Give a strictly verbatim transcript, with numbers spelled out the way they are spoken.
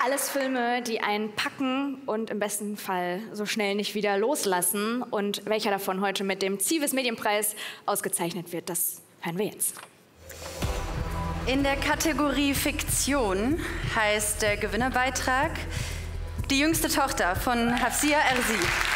Alles Filme, die einen packen und im besten Fall so schnell nicht wieder loslassen. Und welcher davon heute mit dem Civis Medienpreis ausgezeichnet wird, das hören wir jetzt. In der Kategorie Fiktion heißt der Gewinnerbeitrag Die jüngste Tochter von Hafsia Erzi.